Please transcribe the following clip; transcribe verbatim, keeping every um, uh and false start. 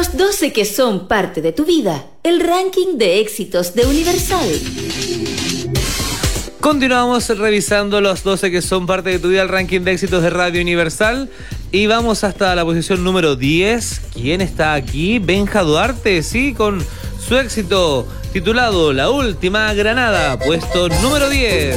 Los doce que son parte de tu vida. El ranking de éxitos de Universal. Continuamos revisando los doce que son parte de tu vida, el ranking de éxitos de Radio Universal. Y vamos hasta la posición número diez. ¿Quién está aquí? Benja Duarte, sí, con su éxito titulado La Última Granada, puesto número diez.